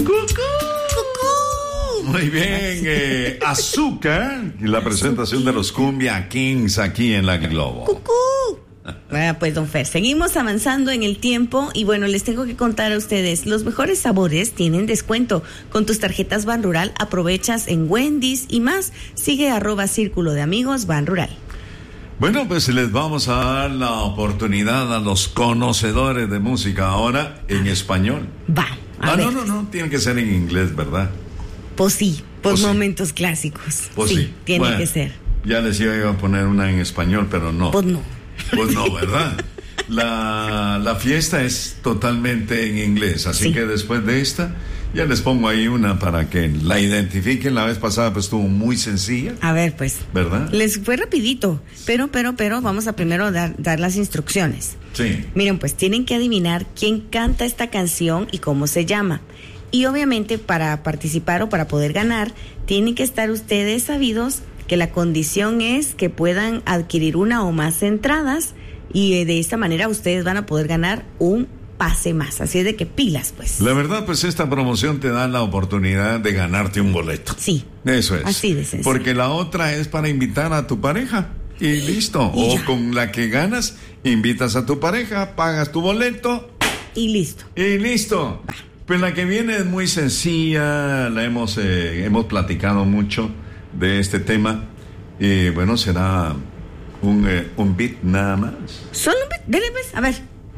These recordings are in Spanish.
Muy bien, Azúcar y la presentación de los Cumbia Kings aquí en La Globo. Bueno, pues don Fer, seguimos avanzando en el tiempo y bueno, les tengo que contar a ustedes, los mejores sabores tienen descuento. Con tus tarjetas Ban Rural aprovechas en Wendy's y más. Sigue @Círculo de Amigos Ban Rural. Bueno, pues les vamos a dar la oportunidad a los conocedores de música ahora en español. Va. No, tiene que ser en inglés, ¿verdad? Pues sí, por Pues sí. momentos clásicos. Pues sí. Tiene Bueno, que ser. Ya les iba a poner una en español, pero no. Pues no. Pues no, ¿verdad? La fiesta es totalmente en inglés, así Sí. que después de esta, ya les pongo ahí una para que la identifiquen. La vez pasada pues estuvo muy sencilla, A ver, pues. ¿verdad? Les fue rapidito, pero vamos a primero dar las instrucciones. Sí. Miren, pues tienen que adivinar quién canta esta canción y cómo se llama. Y obviamente para participar o para poder ganar, tienen que estar ustedes sabidos que la condición es que puedan adquirir una o más entradas y de esta manera ustedes van a poder ganar un pase más. Así es de que pilas, pues. La verdad, pues esta promoción te da la oportunidad de ganarte un boleto. Sí. Eso es. Así de sencillo. Porque la otra es para invitar a tu pareja y listo. Y o ya. con la que ganas, invitas a tu pareja, pagas tu boleto Y listo. y listo. Pues la que viene es muy sencilla, la hemos platicado mucho de este tema. Y bueno, será un beat nada más. Solo un dele pues, a ver.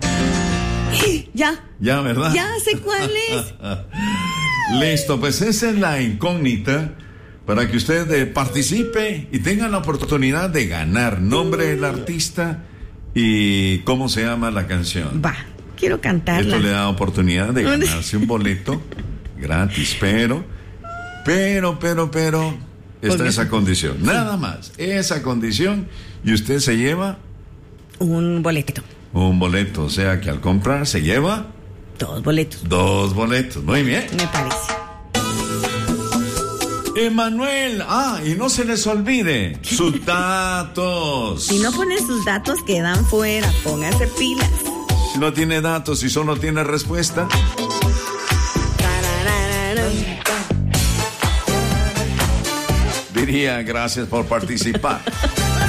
Ya. Ya, ¿verdad? Ya sé cuál es. Listo, pues esa es la incógnita para que usted participe y tenga la oportunidad de ganar nombre del artista y cómo se llama la canción. Va, quiero cantarla. Esto le da oportunidad de ganarse un boleto gratis, pero está esa condición, nada más, esa condición, y usted se lleva Un boleto. un boleto, o sea que al comprar se lleva 2 boletos. 2 boletos, muy bien. Me parece. Emanuel, y no se les olvide sus datos. Si no pone sus datos, quedan fuera. Póngase pilas. Si no tiene datos y solo tiene respuesta, diría gracias por participar.